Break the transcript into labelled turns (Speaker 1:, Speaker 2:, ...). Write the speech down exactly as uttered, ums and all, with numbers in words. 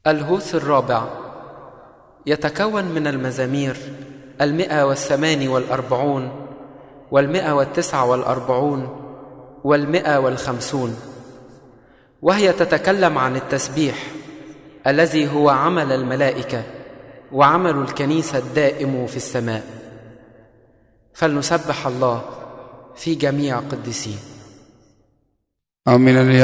Speaker 1: الهوس الرابع يتكون من المزامير المئة والثماني والأربعون والمئة والتسعة والأربعون والمئة والخمسون، وهي تتكلم عن التسبيح الذي هو عمل الملائكة وعمل الكنيسة الدائم في السماء. فلنسبح الله في جميع قديسيه.
Speaker 2: آمين.